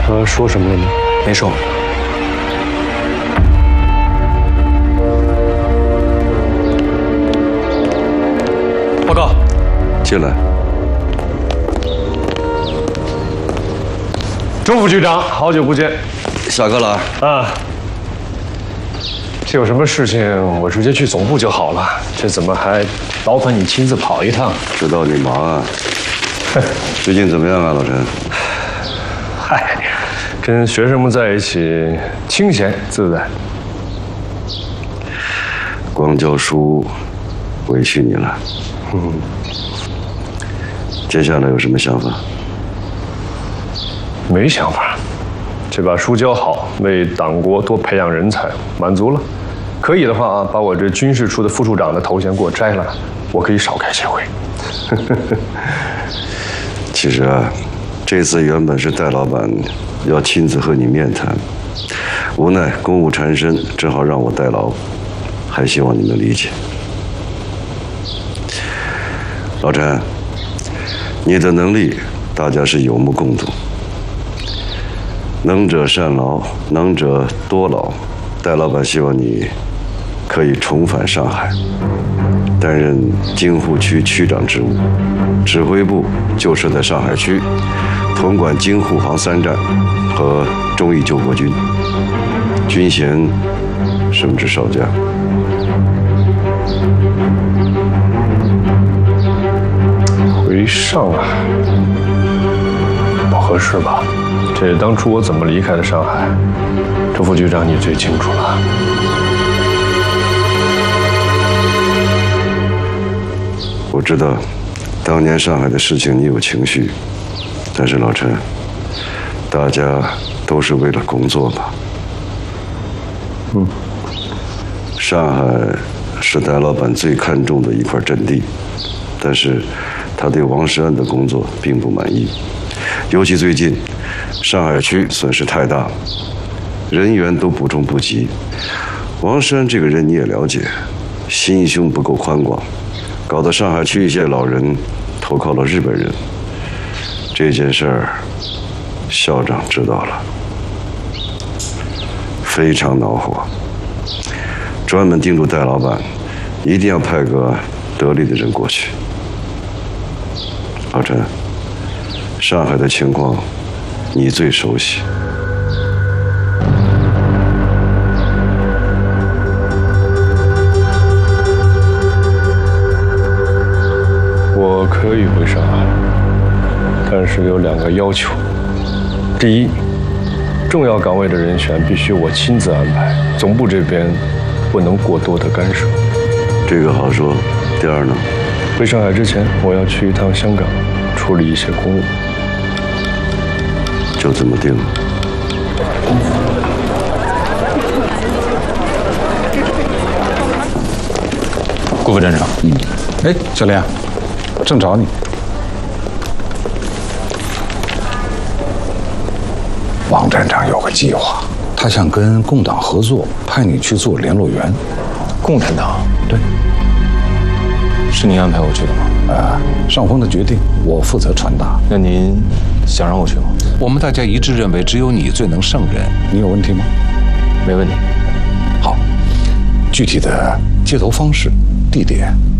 他说什么了吗？ 没说。报告。 进来。 周副局长，好久不见。 下课了啊。这有什么事情，我直接去总部就好了。这怎么还劳烦你亲自跑一趟？ 知道你忙啊。最近怎么样啊，老陈？ 嗨，跟学生们在一起，清闲自在。 光教书，委屈你了。接下来有什么想法？ 没想法，这把书教好，为党国多培养人才，满足了。可以的话啊，把我这军事处的副处长的头衔给我摘了，我可以少开些会。 其实啊，这次原本是戴老板要亲自和你面谈，无奈公务缠身，只好让我代劳，还希望你能理解。老陈，你的能力大家是有目共睹。能者善劳，能者多劳。戴老板希望你可以重返上海，担任京沪区区长职务，指挥部就设在上海区，统管京沪杭3站和忠义救国军，军衔升至少将。 回上海不合适吧？这当初我怎么离开的上海，周副局长你最清楚了。 我知道，当年上海的事情你有情绪，但是老陈，大家都是为了工作嘛。上海是戴老板最看重的一块阵地，但是他对王世安的工作并不满意，尤其最近，上海区损失太大，人员都补充不及。王世安这个人你也了解，心胸不够宽广。搞得上海区一些老人投靠了日本人，这件事儿，校长知道了，非常恼火，专门叮嘱戴老板，一定要派个得力的人过去。老陈，上海的情况你最熟悉。 我可以回上海，但是有2个要求。第一，重要岗位的人选必须我亲自安排，总部这边不能过多的干涉。 这个好说。第二呢？ 回上海之前，我要去一趟香港，处理一些公务。 就这么定了。 顾副站长，哎，小莲，正找你。王站长有个计划，他想跟共党合作，派你去做联络员。 共产党？ 对。 是您安排我去的吗？ 上峰的决定我负责传达。 那您想让我去吗？ 我们大家一致认为，只有你最能胜任。你有问题吗？ 没问题。 好，具体的接头方式、地点